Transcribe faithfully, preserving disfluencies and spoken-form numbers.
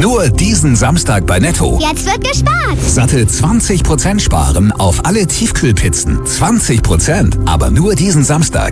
Nur diesen Samstag bei Netto. Jetzt wird gespart. Satte zwanzig Prozent sparen auf alle Tiefkühlpizzen. zwanzig Prozent. Aber nur diesen Samstag.